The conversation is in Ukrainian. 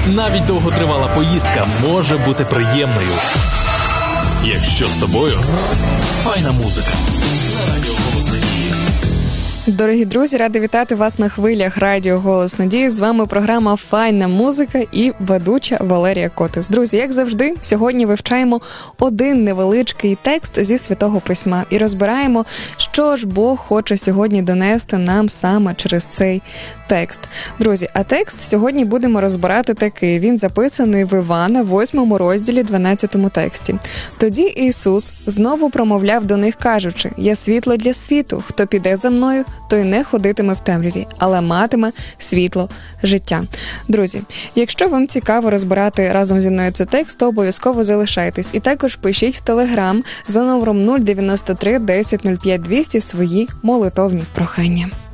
Навіть довготривала поїздка може бути приємною. Якщо з тобою файна музика. На радіо «Голос Надії». Дорогі друзі, ради вітати вас на хвилях радіо «Голос Надії». З вами програма «Файна музика» і ведуча Валерія Котис. Друзі, як завжди, сьогодні вивчаємо один невеличкий текст зі Святого Письма і розбираємо, що ж Бог хоче сьогодні донести нам саме через цей текст. Друзі, а текст сьогодні будемо розбирати такий. Він записаний в Івана, 8 розділі, 12 тексті. «Тоді Ісус знову промовляв до них, кажучи, «Я світло для світу, хто піде за мною, той не ходитиме в темряві, але матиме світло життя». Друзі, якщо вам цікаво розбирати разом зі мною цей текст, то обов'язково залишайтесь. І також пишіть в Телеграм за номером 093 10 05 200 свої молитовні прохання.